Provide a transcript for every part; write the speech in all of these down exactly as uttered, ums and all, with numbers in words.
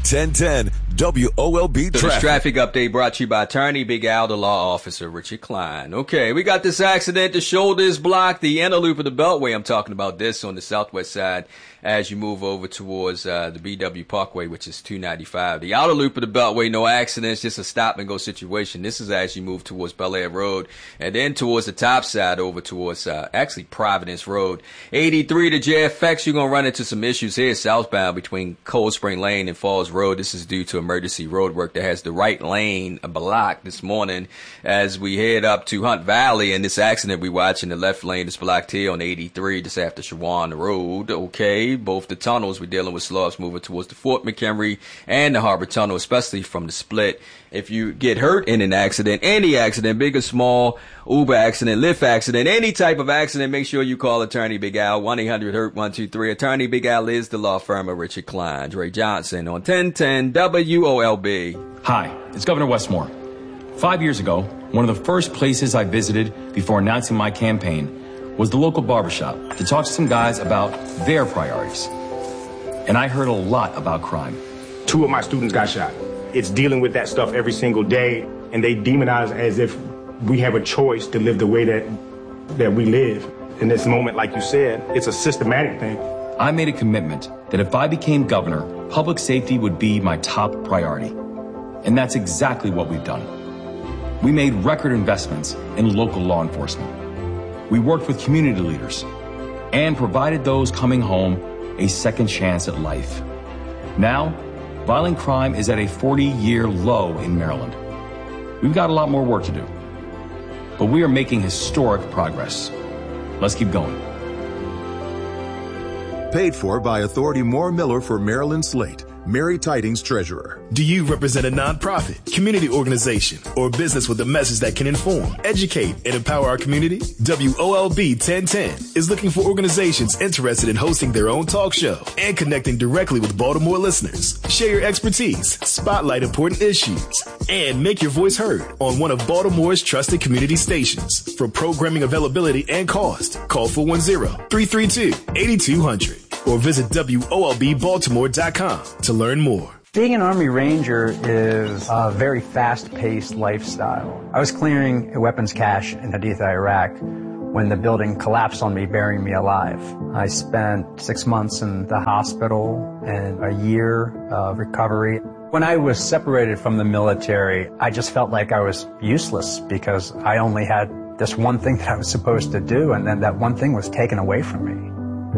ten ten W O L B So Traffic. this traffic update brought to you by Attorney Big Al, the law officer, Richard Klein. Okay, we got this accident. The shoulder is blocked. The inner loop of the Beltway. I'm talking about this on the southwest side as you move over towards uh, the B W Parkway, which is two ninety-five. The outer loop of the Beltway, no accidents, just a stop-and-go situation. This is as you move towards Bel Air Road and then towards the top side over towards, uh, actually, Providence Road. eighty-three to J F X, you're going to run into some issues here southbound between Cold Spring Lane and Falls Road. This is due to emergency road work that has the right lane blocked this morning as we head up to Hunt Valley, and this accident we watch in the left lane is blocked here on eighty-three just after Shawan Road. Okay, both the tunnels we're dealing with slopes moving towards the Fort McHenry and the Harbor Tunnel, especially from the split. If you get hurt in an accident, any accident, big or small, Uber accident, Lyft accident, any type of accident, make sure you call Attorney Big Al, one eight hundred hurt one two three. Attorney Big Al is the law firm of Richard Klein. Dre Johnson on ten ten W O L B. Hi, it's Governor Westmore. Five years ago, one of the first places I visited before announcing my campaign was the local barbershop to talk to some guys about their priorities. And I heard a lot about crime. Two of my students got shot. It's dealing with that stuff every single day, and they demonize as if we have a choice to live the way that that we live. In this moment, like you said, it's a systematic thing. I made a commitment that if I became governor, public safety would be my top priority. And that's exactly what we've done. We made record investments in local law enforcement. We worked with community leaders and provided those coming home a second chance at life. Now, violent crime is at a forty-year low in Maryland. We've got a lot more work to do, but we are making historic progress. Let's keep going. Paid for by Authority Moore Miller for Maryland Slate. Mary Tidings, Treasurer. Do you represent a nonprofit, community organization, or business with a message that can inform, educate, and empower our community? W O L B ten ten is looking for organizations interested in hosting their own talk show and connecting directly with Baltimore listeners. Share your expertise, spotlight important issues, and make your voice heard on one of Baltimore's trusted community stations. For programming availability and cost, call four one zero, three three two, eight two zero zero or visit W O L B Baltimore dot com to learn more. Being an Army Ranger is a very fast-paced lifestyle. I was clearing a weapons cache in Haditha, Iraq, when the building collapsed on me, burying me alive. I spent six months in the hospital and a year of recovery. When I was separated from the military, I just felt like I was useless because I only had this one thing that I was supposed to do, and then that one thing was taken away from me.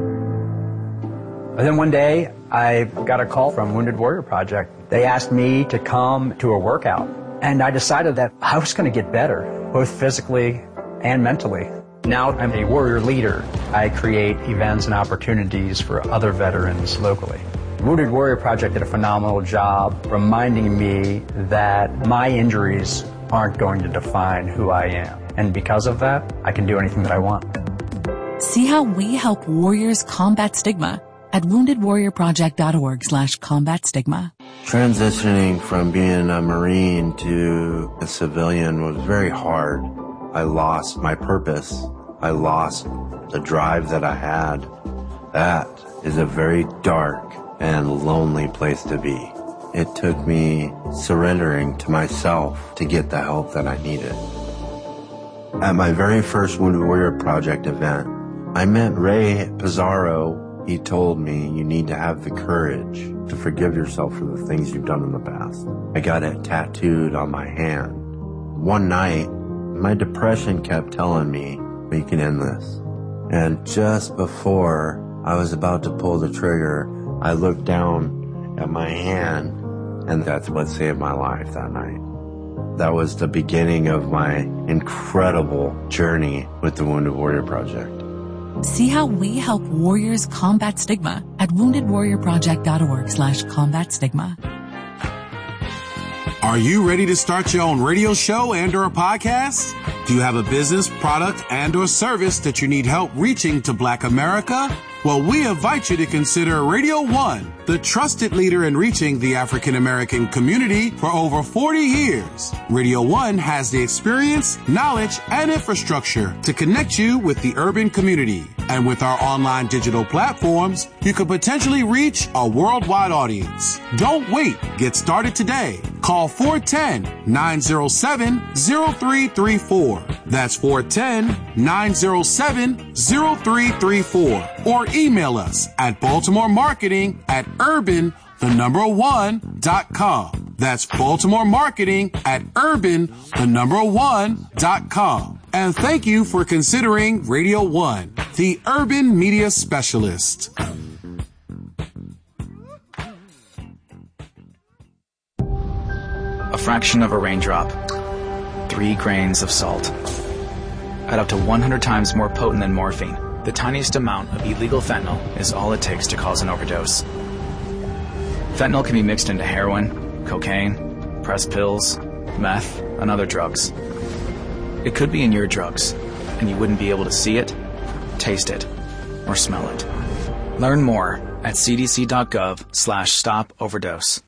And then one day, I got a call from Wounded Warrior Project. They asked me to come to a workout, and I decided that I was going to get better, both physically and mentally. Now I'm a warrior leader. I create events and opportunities for other veterans locally. Wounded Warrior Project did a phenomenal job reminding me that my injuries aren't going to define who I am. And because of that, I can do anything that I want. See how we help warriors combat stigma at wounded warrior project dot org slash combat stigma. Transitioning from being a Marine to a civilian was very hard. I lost my purpose. I lost the drive that I had. That is a very dark and lonely place to be. It took me surrendering to myself to get the help that I needed. At my very first Wounded Warrior Project event, I met Ray Pizarro. He told me you need to have the courage to forgive yourself for the things you've done in the past. I got it tattooed on my hand. One night, my depression kept telling me, we can end this. And just before I was about to pull the trigger, I looked down at my hand, and that's what saved my life that night. That was the beginning of my incredible journey with the Wounded Warrior Project. See how we help warriors combat stigma at wounded warrior project dot org slash combat stigma. Are you ready to start your own radio show and or a podcast? Do you have a business, product, and or service that you need help reaching to Black America? Well, we invite you to consider Radio One, the trusted leader in reaching the African American community for over forty years. Radio One has the experience, knowledge, and infrastructure to connect you with the urban community. And with our online digital platforms, you could potentially reach a worldwide audience. Don't wait. Get started today. Call four one zero, nine zero seven, zero three three four. That's four one zero, nine zero seven, zero three three four. Or email us at Baltimore Marketing at urban, the number one, dot com. That's Baltimore Marketing at urban, the number one, dot com. And thank you for considering Radio One, the urban media specialist. A fraction of a raindrop, three grains of salt. At up to one hundred times more potent than morphine, the tiniest amount of illegal fentanyl is all it takes to cause an overdose. Fentanyl can be mixed into heroin, cocaine, pressed pills, meth, and other drugs. It could be in your drugs, and you wouldn't be able to see it, taste it, or smell it. Learn more at cdc.gov slash stop overdose.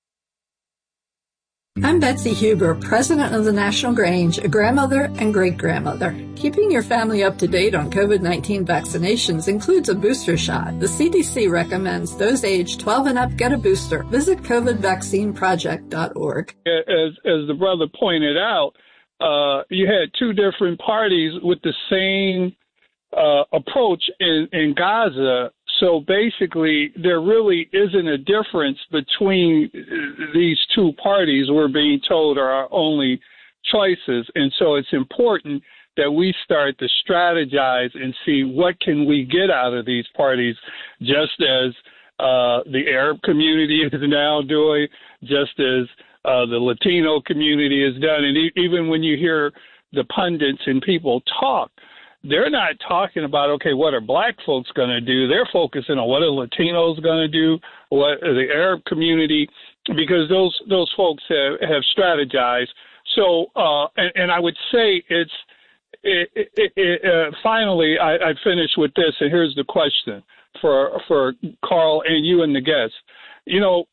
I'm Betsy Huber, president of the National Grange, a grandmother and great-grandmother. Keeping your family up to date on COVID nineteen vaccinations includes a booster shot. The C D C recommends those aged twelve and up get a booster. Visit covid vaccine project dot org. As, as the brother pointed out, uh, you had two different parties with the same uh, approach in, in Gaza. So basically, there really isn't a difference between these two parties we're being told are our only choices. And so it's important that we start to strategize and see what can we get out of these parties, just as uh, the Arab community is now doing, just as uh, the Latino community has done. And e- even when you hear the pundits and people talk, they're not talking about, okay, what are black folks going to do? They're focusing on what are Latinos going to do, what are the Arab community, because those those folks have, have strategized. So, uh, and, and I would say it's, it, it, it, uh, finally, I, I finish with this, and here's the question for, for Carl and you and the guests. You know,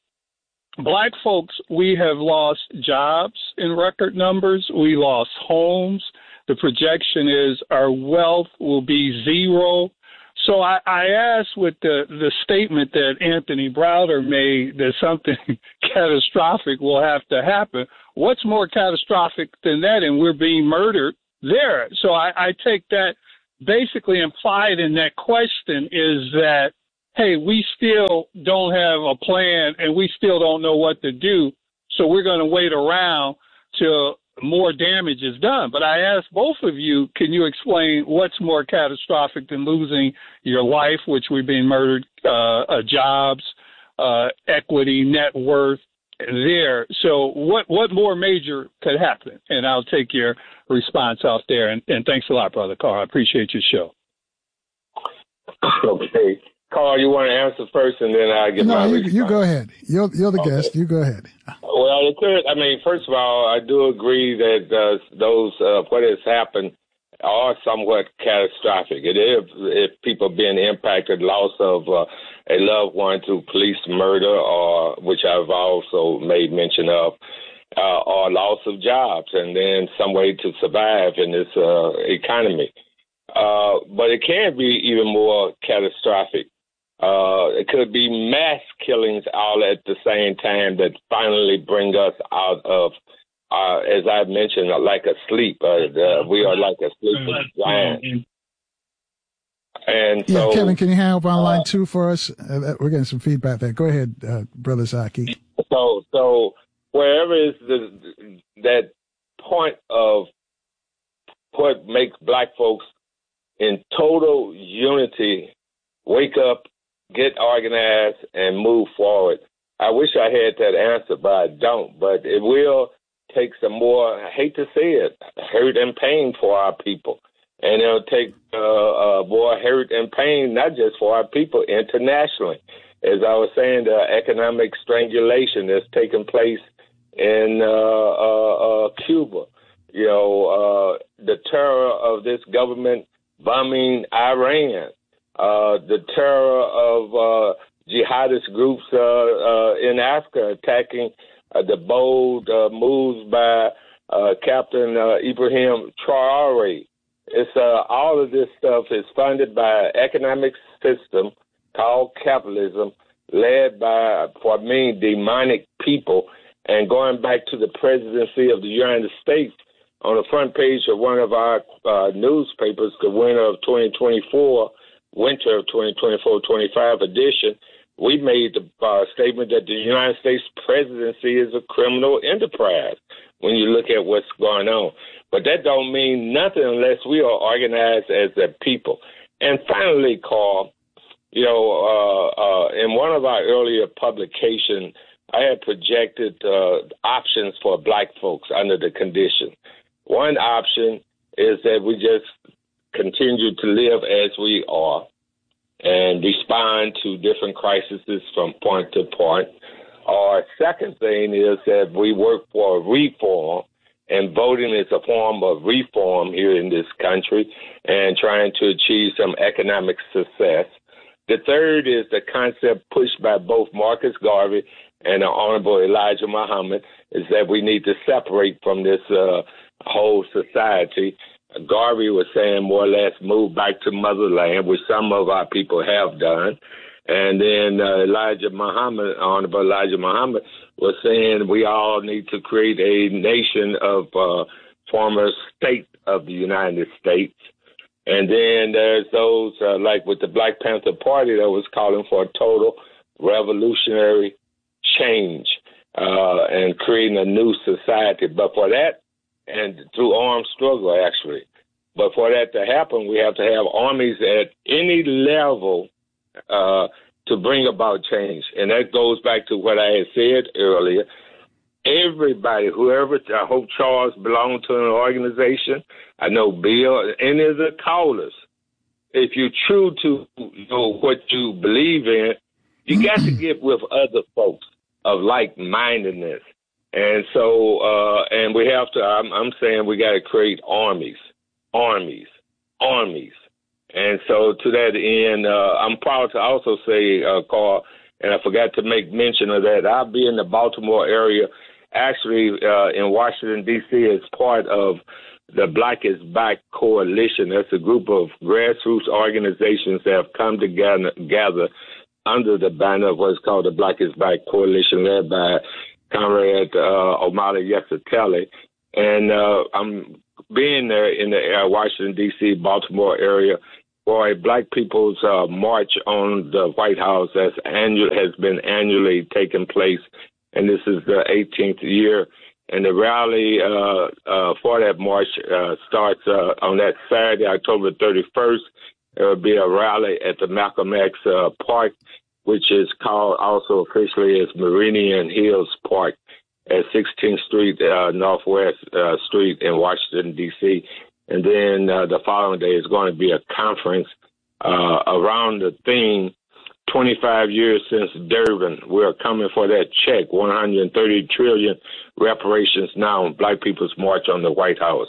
black folks, we have lost jobs in record numbers. We lost homes. The projection is our wealth will be zero. So I, I asked with the, the statement that Anthony Browder made that something catastrophic will have to happen. What's more catastrophic than that? And we're being murdered there. So I, I take that basically implied in that question is that, hey, we still don't have a plan and we still don't know what to do. So we're going to wait around till more damage is done. But I asked both of you, can you explain what's more catastrophic than losing your life, which we've been murdered, uh, uh, jobs, uh, equity, net worth there. So what, what more major could happen? And I'll take your response out there. And, and thanks a lot, Brother Carl. I appreciate your show. Okay. Carl, you want to answer first, and then I'll get no, my you, response. you go ahead. You're, you're the Okay. guest. You go ahead. Well, it could. I mean, first of all, I do agree that uh, those uh, what has happened are somewhat catastrophic. It is if people being impacted, loss of uh, a loved one to police murder, or which I've also made mention of, uh, or loss of jobs, and then some way to survive in this uh, economy. Uh, but it can be even more catastrophic. Uh, it could be mass killings all at the same time that finally bring us out of, uh, as I mentioned, like a sleep. Uh, the, we are like a sleeping giant. And yeah, so, Kevin, can you hang up on line two for us? Uh, we're getting some feedback there. Go ahead, uh, Brother Zaki. So, so wherever is the that point of what makes black folks in total unity wake up, get organized, and move forward. I wish I had that answer, but I don't. But it will take some more, I hate to say it, hurt and pain for our people. And it'll take uh, uh, more hurt and pain, not just for our people, internationally. As I was saying, the economic strangulation that's taking place in uh, uh, uh, Cuba. You know, uh, the terror of this government bombing Iran. uh, the terror of uh, jihadist groups uh, uh, in Africa attacking uh, the bold uh, moves by uh, Captain uh, Ibrahim Traore. It's uh, all of this stuff is funded by an economic system called capitalism, led by, for me, demonic people. And going back to the presidency of the United States, on the front page of one of our uh, newspapers, the winter of twenty twenty-four, winter of twenty twenty-four twenty-five edition, we made the uh, statement that the United States presidency is a criminal enterprise when you look at what's going on. But that don't mean nothing unless we are organized as a people. And finally, Carl, you know, uh, uh, in one of our earlier publications, I had projected uh, options for black folks under the condition. One option is that we just continue to live as we are and respond to different crises from point to point. Our second thing is that we work for reform, and voting is a form of reform here in this country and trying to achieve some economic success. The third is the concept pushed by both Marcus Garvey and the Honorable Elijah Muhammad is that we need to separate from this uh, whole society. Garvey was saying more or less move back to motherland, which some of our people have done. And then uh, Elijah Muhammad, Honorable Elijah Muhammad, was saying we all need to create a nation of uh, former state of the United States. And then there's those, uh, like with the Black Panther Party, that was calling for a total revolutionary change uh, and creating a new society. But for that, and through armed struggle, actually, but for that to happen, we have to have armies at any level uh, to bring about change. And that goes back to what I had said earlier. Everybody, whoever, I hope Charles belonged to an organization. I know Bill, any of the callers. If you're true to you know, what you believe in, you got to get with other folks of like-mindedness. And so, uh, and we have to, I'm, I'm saying we got to create armies, armies, armies. And so to that end, uh, I'm proud to also say, uh, Carl, and I forgot to make mention of that, I'll be in the Baltimore area, actually uh, in Washington, D C as part of the Black is Back Coalition. That's a group of grassroots organizations that have come together, together under the banner of what's called the Black is Back Coalition, led by Comrade uh, Omali Yesateli. And uh, I'm being there in the uh, Washington, D C, Baltimore area for a Black People's uh, March on the White House that's annual, has been annually taking place, and this is the eighteenth year. And the rally uh, uh, for that march uh, starts uh, on that Saturday, October thirty-first. There will be a rally at the Malcolm X uh, Park, which is called also officially as Meridian Hills Park at sixteenth Street, uh, Northwest uh, Street in Washington, D C. And then uh, the following day is going to be a conference uh, around the theme, twenty-five years since Durban. We're coming for that check, one hundred thirty trillion reparations now, Black People's March on the White House.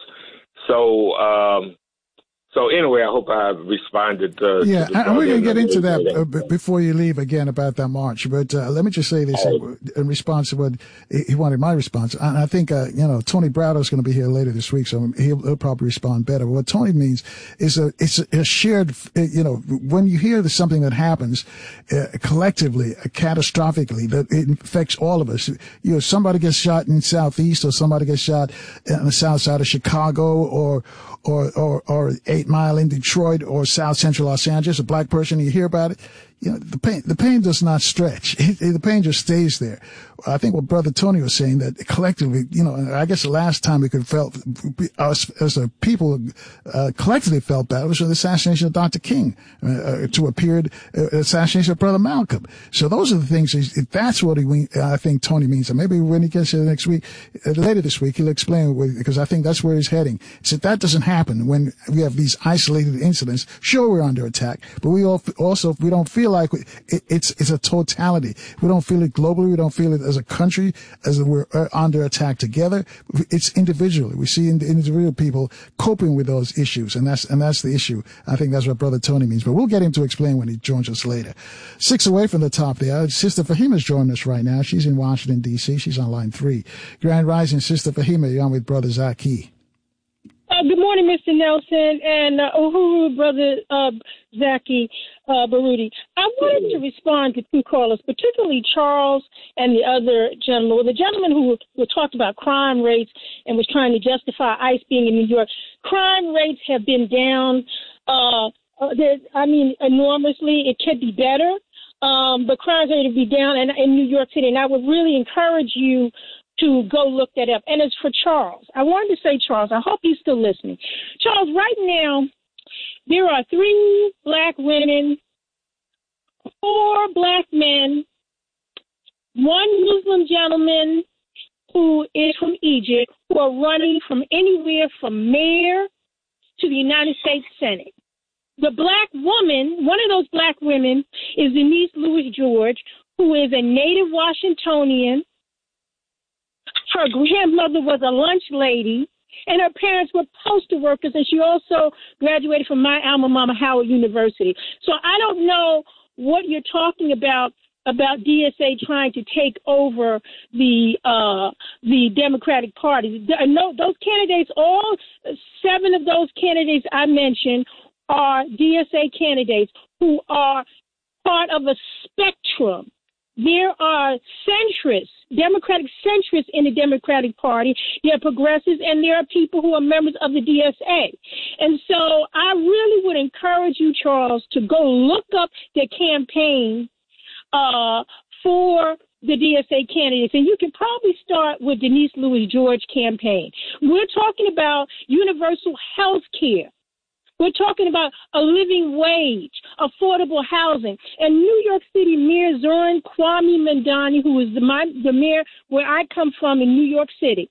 So, um, So anyway, I hope I responded. Uh, yeah, to the and we're going to get into that uh, b- before you leave again about that march. But uh, let me just say this in, in response to what he wanted my response. And I think, uh, you know, Tony Browder is going to be here later this week, so he'll, he'll probably respond better. But what Tony means is a, it's a shared, you know, when you hear there's something that happens uh, collectively, uh, catastrophically, that it affects all of us. You know, somebody gets shot in Southeast or somebody gets shot on the south side of Chicago or, or, or, or Eight Mile in Detroit or South Central Los Angeles, a black person, you hear about it, you know, the pain, the pain does not stretch. It, it, the pain just stays there. I think what Brother Tony was saying, that collectively, you know, I guess the last time we could felt, us as a people, uh, collectively felt that was with the assassination of Doctor King, uh, to a period, uh, assassination of Brother Malcolm. So those are the things, that's what he, I think Tony means. And maybe when he gets here next week, uh, later this week, he'll explain it, because I think that's where he's heading. So that doesn't happen when we have these isolated incidents. Sure, we're under attack, but we all, also, we don't feel feel like it, it's it's a totality. We don't feel it globally. We don't feel it as a country, as we're under attack together. It's individually. We see individual people coping with those issues, and that's and that's the issue. I think that's what Brother Tony means. But we'll get him to explain when he joins us later. Six away from the top there, Sister Fahima's joining us right now. She's in Washington, D C. She's on line three. Grand Rising, Sister Fahima. You're on with Brother Zaki. Uh, good morning, Mister Nelson, and uh, Uhuru, Brother uh, Zaki uh, Baruti. I wanted to respond to two callers, particularly Charles and the other gentleman. Well, the gentleman who, who talked about crime rates and was trying to justify ICE being in New York. Crime rates have been down, uh, uh, I mean, enormously. It could be better, um, but crime rate would be down in, in New York City, and I would really encourage you to go look that up. And it's for Charles. I wanted to say, Charles, I hope he's still listening. Charles, right now, there are three black women, four black men, one Muslim gentleman who is from Egypt, who are running from anywhere from mayor to the United States Senate. The black woman, one of those black women, is Denise Lewis George, who is a native Washingtonian. Her grandmother was a lunch lady, and her parents were postal workers, and she also graduated from my alma mater, Howard University. So I don't know what you're talking about, about D S A trying to take over the uh, the Democratic Party. No, those candidates, all seven of those candidates I mentioned are D S A candidates who are part of a spectrum. There are centrists, Democratic centrists in the Democratic Party. There are progressives, and there are people who are members of the D S A. And so I really would encourage you, Charles, to go look up the campaign uh, for the D S A candidates. And you can probably start with Denise Lewis George campaign. We're talking about universal health care. We're talking about a living wage, affordable housing. And New York City Mayor Zoran Kwame Mandani, who is the, my, the mayor where I come from in New York City,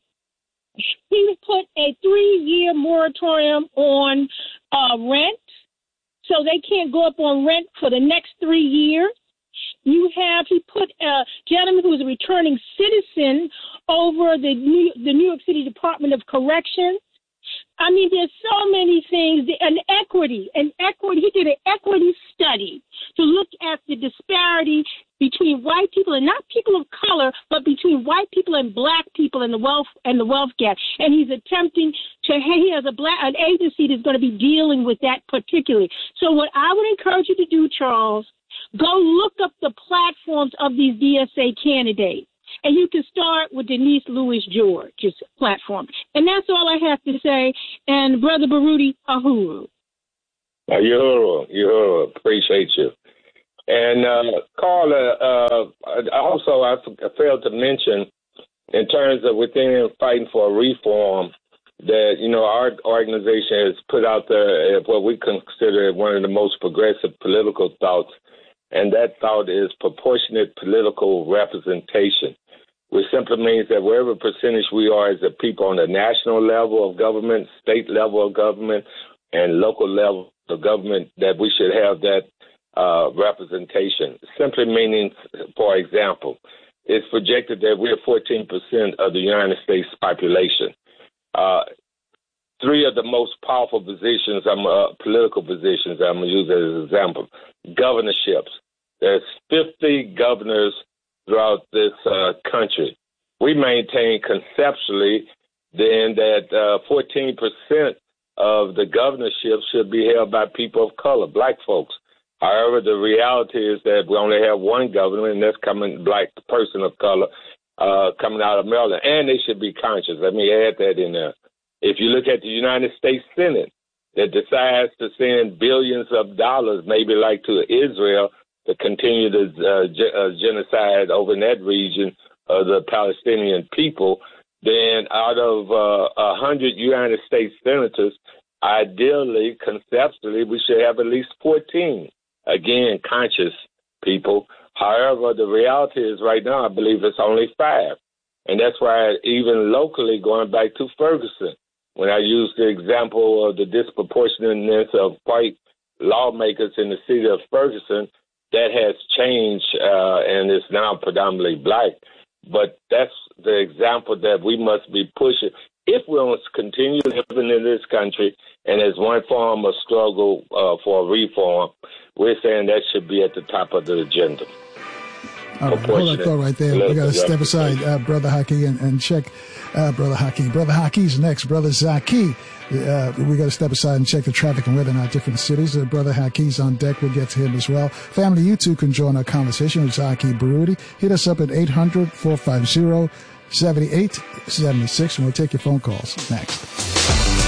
he put a three-year moratorium on uh, rent, so they can't go up on rent for the next three years. You have, he put a gentleman who is a returning citizen over the New, the New York City Department of Corrections. I mean, there's so many things. An equity, an equity. He did an equity study to look at the disparity between white people and not people of color, but between white people and black people and the wealth and the wealth gap. And he's attempting to. He has a black an agency that's going to be dealing with that particularly. So, what I would encourage you to do, Charles, go look up the platforms of these D S A candidates. And you can start with Denise Lewis George's platform. And that's all I have to say. And Brother Baruti, ahuru. Uh, Uhuru, Uhuru, appreciate you. And uh, Carla, uh, also I failed to mention, in terms of within fighting for reform, that, you know, our organization has put out there what we consider one of the most progressive political thoughts, and that thought is proportionate political representation, which simply means that wherever percentage we are as a people on the national level of government, state level of government, and local level of government, that we should have that uh, representation. Simply meaning, for example, it's projected that we're fourteen percent of the United States population. Uh, three of the most powerful positions, um, uh, political positions, I'm going to use as an example, governorships. There's fifty governors throughout this uh, country. We maintain conceptually then that uh, fourteen percent of the governorships should be held by people of color, black folks. However, the reality is that we only have one governor, and that's coming black person of color uh, coming out of Maryland, and they should be conscious. Let me add that in there. If you look at the United States Senate that decides to send billions of dollars, maybe like to Israel, to continue the uh, ge- uh, genocide over in that region of the Palestinian people, then out of uh, one hundred United States senators, ideally, conceptually, we should have at least fourteen. Again, conscious people. However, the reality is right now, I believe it's only five. And that's why even locally, going back to Ferguson, when I used the example of the disproportionateness of white lawmakers in the city of Ferguson, that has changed uh, and is now predominantly black. But that's the example that we must be pushing if we want to continue living in this country. And as one form of struggle uh, for reform, we're saying that should be at the top of the agenda. All right, hold that thought right there. We got to step aside, uh, Brother Haki, and, and check uh, Brother Haki. Brother Haki's next. Brother Zaki. Uh, we got to step aside and check the traffic and weather in our different cities. Uh, Brother Haki's on deck. We'll get to him as well. Family, you too can join our conversation with Zaki Baruti. Hit us up at eight hundred, four five zero, seven eight seven six, and we'll take your phone calls next.